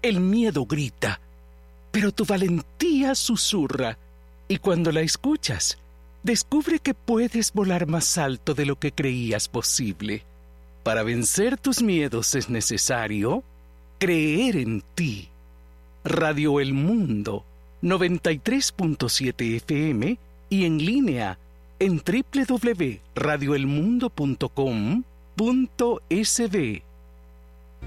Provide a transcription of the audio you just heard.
El miedo grita, pero tu valentía susurra, y cuando la escuchas, descubre que puedes volar más alto de lo que creías posible. Para vencer tus miedos es necesario creer en ti. Radio El Mundo, 93.7 FM y en línea en www.radioelmundo.com.sb.